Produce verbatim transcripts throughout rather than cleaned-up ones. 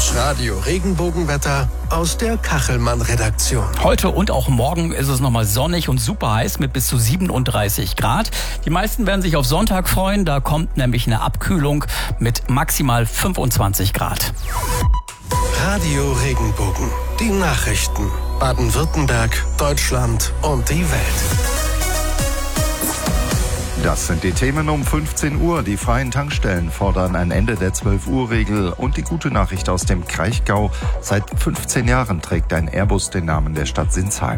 Das Radio Regenbogenwetter aus der Kachelmann-Redaktion. Heute und auch morgen ist es nochmal sonnig und super heiß mit bis zu siebenunddreißig Grad. Die meisten werden sich auf Sonntag freuen, da kommt nämlich eine Abkühlung mit maximal fünfundzwanzig Grad. Radio Regenbogen, die Nachrichten. Baden-Württemberg, Deutschland und die Welt. Das sind die Themen um fünfzehn Uhr. Die freien Tankstellen fordern ein Ende der zwölf Uhr Regel. Und die gute Nachricht aus dem Kraichgau. Seit fünfzehn Jahren trägt ein Airbus den Namen der Stadt Sinsheim.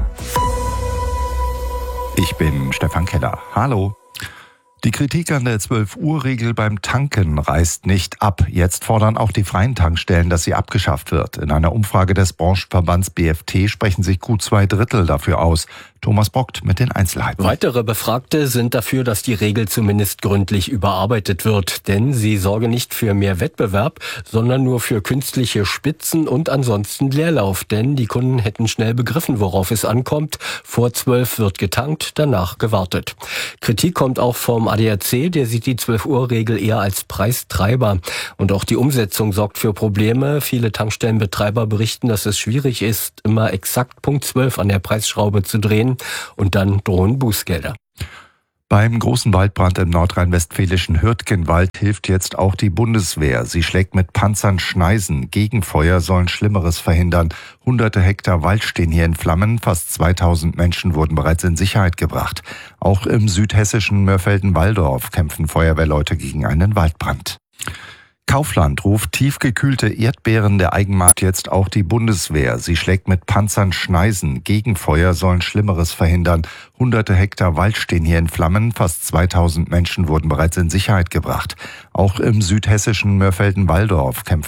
Ich bin Stefan Keller. Hallo. Die Kritik an der zwölf Uhr Regel beim Tanken reißt nicht ab. Jetzt fordern auch die freien Tankstellen, dass sie abgeschafft wird. In einer Umfrage des Branchenverbands B F T sprechen sich gut zwei Drittel dafür aus. Thomas Brockt mit den Einzelheiten. Weitere Befragte sind dafür, dass die Regel zumindest gründlich überarbeitet wird. Denn sie sorge nicht für mehr Wettbewerb, sondern nur für künstliche Spitzen und ansonsten Leerlauf. Denn die Kunden hätten schnell begriffen, worauf es ankommt. Vor zwölf wird getankt, danach gewartet. Kritik kommt auch vom A D A C, der sieht die zwölf Uhr Regel eher als Preistreiber. Und auch die Umsetzung sorgt für Probleme. Viele Tankstellenbetreiber berichten, dass es schwierig ist, immer exakt Punkt zwölf an der Preisschraube zu drehen. Und dann drohen Bußgelder. Beim großen Waldbrand im nordrhein-westfälischen Hürtgenwald hilft jetzt auch die Bundeswehr. Sie schlägt mit Panzern Schneisen. Gegenfeuer sollen Schlimmeres verhindern. Hunderte Hektar Wald stehen hier in Flammen. Fast zweitausend Menschen wurden bereits in Sicherheit gebracht. Auch im südhessischen Mörfelden-Walldorf kämpfen Feuerwehrleute gegen einen Waldbrand. Kaufland ruft tiefgekühlte Erdbeeren der Eigenmarkt jetzt auch die Bundeswehr. Sie schlägt mit Panzern Schneisen. Gegenfeuer sollen Schlimmeres verhindern. Hunderte Hektar Wald stehen hier in Flammen. Fast zweitausend Menschen wurden bereits in Sicherheit gebracht. Auch im südhessischen Mörfelden-Walldorf kämpfen